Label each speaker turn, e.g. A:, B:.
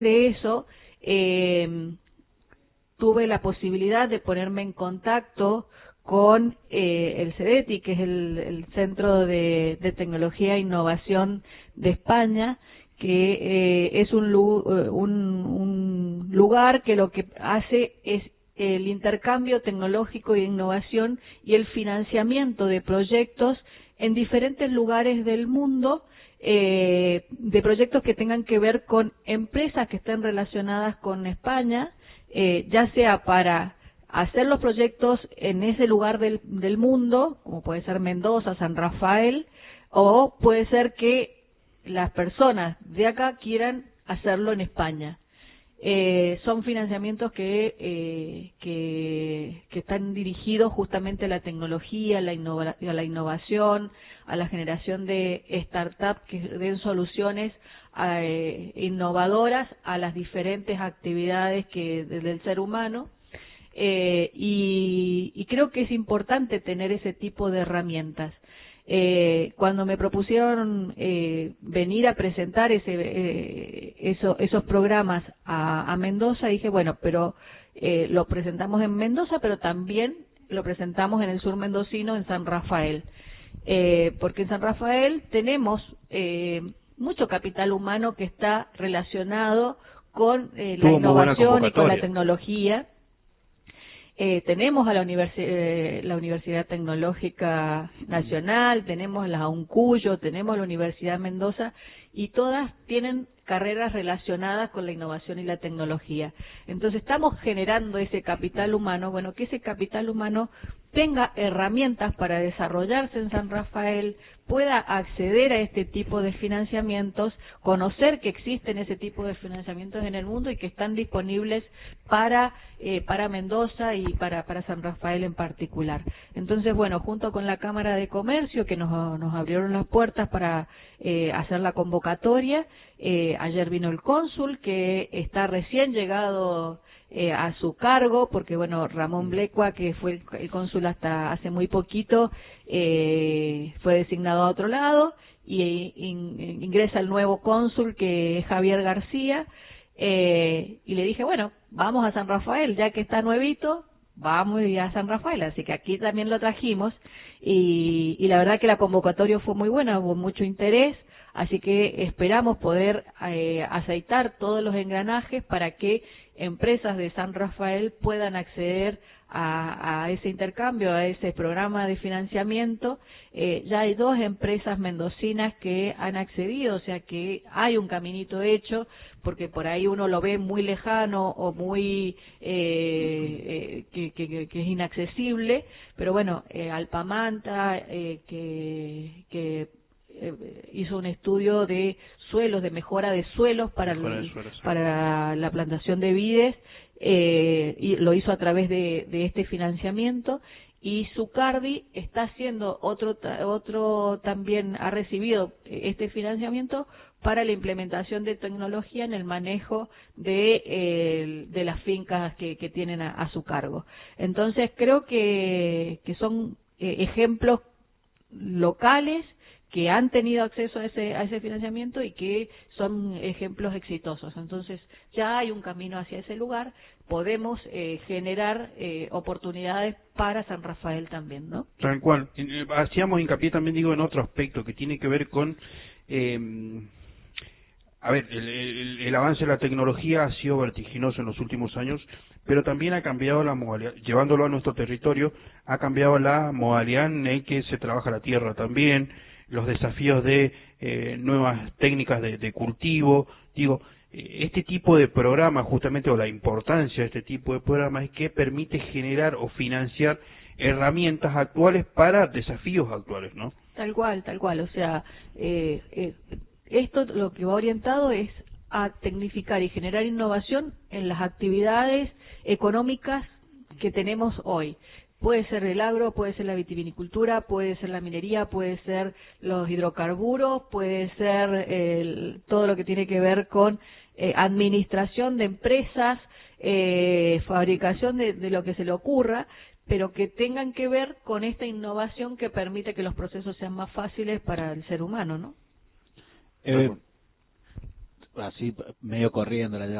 A: de eso, tuve la posibilidad de ponerme en contacto con el CEDETI, que es el Centro de Tecnología e Innovación de España, que es un lugar que lo que hace es el intercambio tecnológico e innovación y el financiamiento de proyectos en diferentes lugares del mundo, de proyectos que tengan que ver con empresas que estén relacionadas con España, ya sea para hacer los proyectos en ese lugar del mundo, como puede ser Mendoza, San Rafael, o puede ser que las personas de acá quieran hacerlo en España. Son financiamientos que están dirigidos justamente a la tecnología, a la innovación, a la generación de startups que den soluciones innovadoras a las diferentes actividades del ser humano. Y creo que es importante tener ese tipo de herramientas. Cuando me propusieron venir a presentar esos programas a Mendoza, dije, bueno, pero lo presentamos en Mendoza, pero también lo presentamos en el sur mendocino, en San Rafael. Porque en San Rafael tenemos mucho capital humano que está relacionado con la innovación y con la tecnología. Tenemos a la Universidad Tecnológica Nacional, tenemos la UNCUYO, tenemos la Universidad de Mendoza, y todas tienen carreras relacionadas con la innovación y la tecnología. Entonces estamos generando ese capital humano, bueno, que ese capital humano tenga herramientas para desarrollarse en San Rafael, pueda acceder a este tipo de financiamientos, conocer que existen ese tipo de financiamientos en el mundo y que están disponibles para Mendoza y para San Rafael en particular. Entonces, bueno, junto con la Cámara de Comercio, que nos abrieron las puertas para hacer la convocatoria, ayer vino el cónsul, que está recién llegado a su cargo, porque bueno, Ramón Blecua, que fue el cónsul hasta hace muy poquito, fue designado a otro lado, y ingresa el nuevo cónsul, que es Javier García, y le dije, bueno, vamos a San Rafael, ya que está nuevito, vamos a San Rafael, así que aquí también lo trajimos, y la verdad que la convocatoria fue muy buena, hubo mucho interés, así que esperamos poder aceitar todos los engranajes para que empresas de San Rafael puedan acceder a ese intercambio, a ese programa de financiamiento. Ya hay 2 empresas mendocinas que han accedido, o sea que hay un caminito hecho, porque por ahí uno lo ve muy lejano o muy que es inaccesible, pero bueno, Alpamanta, que hizo un estudio de suelos, de mejora de suelos para la plantación de vides, y lo hizo a través de este financiamiento, y Zucardi está haciendo otro también ha recibido este financiamiento para la implementación de tecnología en el manejo de las fincas que tienen a su cargo. Entonces creo que son ejemplos locales que han tenido acceso a ese financiamiento y que son ejemplos exitosos. Entonces, ya hay un camino hacia ese lugar, podemos generar oportunidades para San Rafael también, ¿no?
B: Tal cual. Hacíamos hincapié también, digo, en otro aspecto que tiene que ver con... a ver, el avance de la tecnología ha sido vertiginoso en los últimos años, pero también ha cambiado la modalidad, llevándolo a nuestro territorio, ha cambiado la modalidad en que se trabaja la tierra también, los desafíos de nuevas técnicas de cultivo. Digo, este tipo de programas justamente, o la importancia de este tipo de programas, es que permite generar o financiar herramientas actuales para desafíos actuales, ¿no?
A: Tal cual, o sea, esto lo que va orientado es a tecnificar y generar innovación en las actividades económicas que tenemos hoy. Puede ser el agro, puede ser la vitivinicultura, puede ser la minería, puede ser los hidrocarburos, puede ser todo lo que tiene que ver con administración de empresas, fabricación de lo que se le ocurra, pero que tengan que ver con esta innovación que permite que los procesos sean más fáciles para el ser humano, ¿no?
C: así medio corriendo la